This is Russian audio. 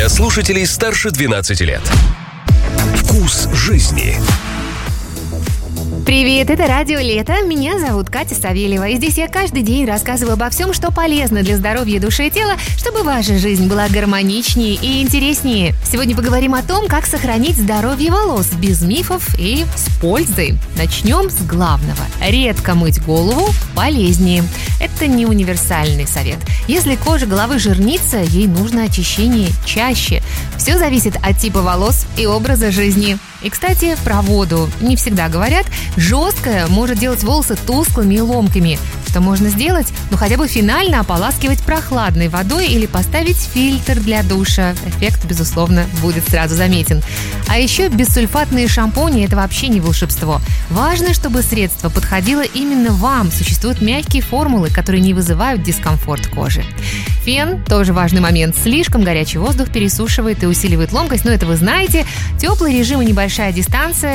для слушателей старше 12 лет. Вкус жизни. Привет, это Радио Лето. Меня зовут Катя Савельева. И здесь я каждый день рассказываю обо всем, что полезно для здоровья души и тела, чтобы ваша жизнь была гармоничнее и интереснее. Сегодня поговорим о том, как сохранить здоровье волос без мифов и с пользой. Начнем с главного. Редко мыть голову полезнее. Это не универсальный совет. Если кожа головы жирнится, ей нужно очищение чаще. Все зависит от типа волос и образа жизни. И, кстати, про воду не всегда говорят. Жесткая может делать волосы тусклыми и ломкими. Что можно сделать? Хотя бы финально ополаскивать прохладной водой или поставить фильтр для душа. Эффект, безусловно, будет сразу заметен. А еще бессульфатные шампуни – это вообще не волшебство. Важно, чтобы средство подходило именно вам. Существуют мягкие формулы, которые не вызывают дискомфорт кожи. Фен – тоже важный момент. Слишком горячий воздух пересушивает и усиливает ломкость, но это вы знаете. Теплый режим и небольшая дистанция